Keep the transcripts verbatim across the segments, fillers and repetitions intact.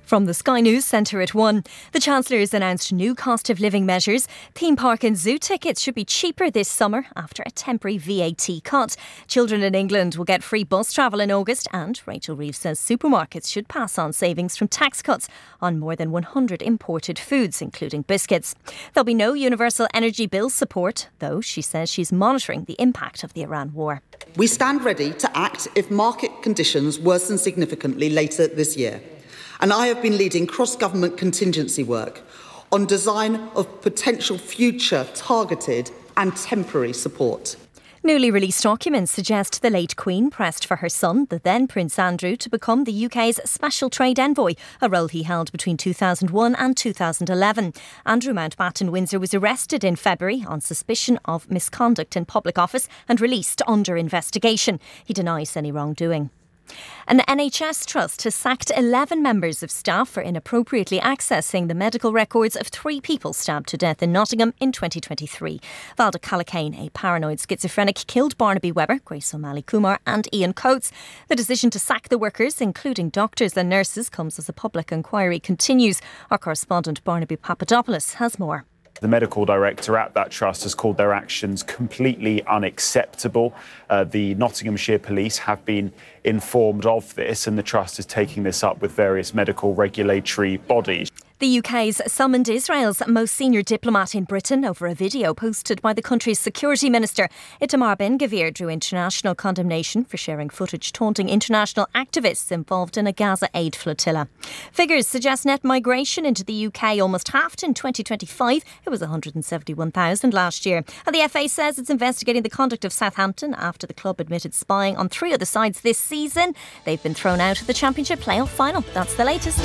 From the Sky News Centre at one, the Chancellor's announced new cost of living measures. Theme park and zoo tickets should be cheaper this summer after a temporary V A T cut. Children in England will get free bus travel in August, and Rachel Reeves says supermarkets should pass on savings from tax cuts on more than one hundred imported foods, including biscuits. There'll be no universal energy bill support, though she says she's monitoring the impact of the Iran war. We stand ready to act if market conditions worsen significantly later this year. And I have been leading cross-government contingency work on design of potential future targeted and temporary support. Newly released documents suggest the late Queen pressed for her son, the then Prince Andrew, to become the U K's Special Trade Envoy, a role he held between two thousand one and two thousand eleven. Andrew Mountbatten Windsor was arrested in February on suspicion of misconduct in public office and released under investigation. He denies any wrongdoing. An N H S trust has sacked eleven members of staff for inappropriately accessing the medical records of three people stabbed to death in Nottingham in twenty twenty-three. Valda Callacane, a paranoid schizophrenic, killed Barnaby Webber, Grace O'Malley Kumar and Ian Coates. The decision to sack the workers, including doctors and nurses, comes as a public inquiry continues. Our correspondent Barnaby Papadopoulos has more. The medical director at that trust has called their actions completely unacceptable. Uh, the Nottinghamshire Police have been informed of this, and the trust is taking this up with various medical regulatory bodies. The U K's summoned Israel's most senior diplomat in Britain over a video posted by the country's security minister. Itamar Ben-Gvir drew international condemnation for sharing footage taunting international activists involved in a Gaza aid flotilla. Figures suggest net migration into the U K almost halved in twenty twenty-five. It was one hundred seventy-one thousand last year. And the F A says it's investigating the conduct of Southampton after the club admitted spying on three other sides this season. They've been thrown out of the Championship playoff final. That's the latest.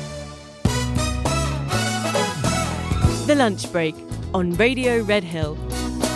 The Lunch Break on Radio Red Hill.